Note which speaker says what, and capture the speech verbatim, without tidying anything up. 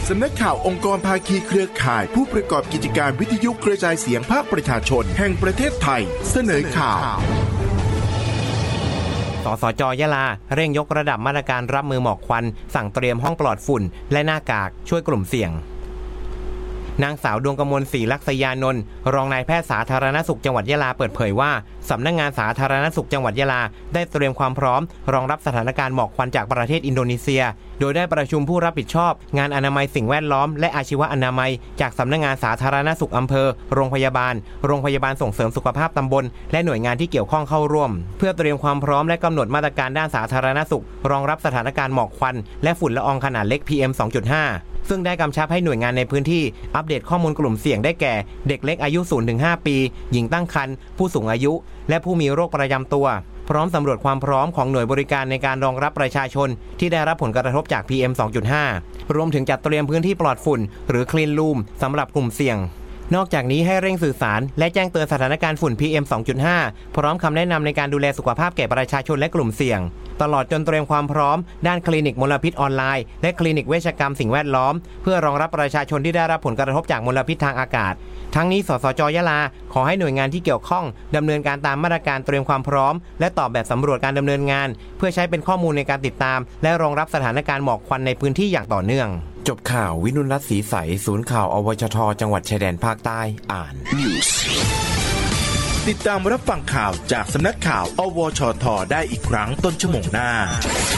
Speaker 1: สำนักข่าวองค์กรภาคีเครือข่ายผู้ประกอบกิจการวิทยุกระจายเสียงภาคประชาชนแห่งประเทศไทยเสนอข่าว
Speaker 2: สสจ.ยะลาเร่งยกระดับมาตรการรับมือหมอกควันสั่งเตรียมห้องปลอดฝุ่นและหน้ากากช่วยกลุ่มเสี่ยงนางสาวดวงกมลศรีลักษยานนท์รองนายแพทย์สาธารณสุขจังหวัดยะลาเปิดเผยว่าสำนักงานสาธารณสุขจังหวัดยะลาได้เตรียมความพร้อมรองรับสถานการณ์หมอกควันจากประเทศอินโดนีเซียโดยได้ประชุมผู้รับผิดชอบงานอนามัยสิ่งแวดล้อมและอาชีวอนามัยจากสำนักงานสาธารณสุขอำเภอโรงพยาบาลโรงพยาบาลส่งเสริมสุขภาพตำบลและหน่วยงานที่เกี่ยวข้องเข้าร่วมเพื่อเตรียมความพร้อมและกำหนดมาตรการด้านสาธารณสุขรองรับสถานการณ์หมอกควันและฝุ่นละอองขนาดเล็ก พี เอ็ม สองจุดห้า ซึ่งได้กำชับให้หน่วยงานในพื้นที่อัปเดตข้อมูลกลุ่มเสี่ยงได้แก่เด็กเล็กอายุ ศูนย์ถึงห้า ปีหญิงตั้งครรภ์ผู้สูงอายุและผู้มีโรคประจำตัวพร้อมสำรวจความพร้อมของหน่วยบริการในการรองรับประชาชนที่ได้รับผลกระทบจาก พี เอ็ม สองจุดห้า รวมถึงจัดเตรียมพื้นที่ปลอดฝุ่นหรือ Clean Room สำหรับกลุ่มเสี่ยงนอกจากนี้ให้เร่งสื่อสารและแจ้งเตือนสถานการณ์ฝุ่น พี เอ็ม สองจุดห้า พร้อมคำแนะนำในการดูแลสุขภาพแก่ประชาชนและกลุ่มเสี่ยงตลอดจนเตรียมความพร้อมด้านคลินิกมลพิษออนไลน์และคลินิกเวชกรรมสิ่งแวดล้อมเพื่อรองรับประชาชนที่ได้รับผลกระทบจากมลพิษทางอากาศทั้งนี้สสจ.ยะลาขอให้หน่วยงานที่เกี่ยวข้องดำเนินการตามมาตรการเตรียมความพร้อมและตอบแบบสำรวจการดำเนินงานเพื่อใช้เป็นข้อมูลในการติดตามและรองรับสถานการณ์หมอกควันในพื้นที่อย่างต่อเนื่องจบข่าววินุรัตน์ศรีใสศูนย์ข่าวอวชทจังหวัดชายแดนภาคใต้อ่าน
Speaker 1: ติดตามรับฟังข่าวจากสำนักข่าวอวชทได้อีกครั้งต้นชั่วโมงหน้า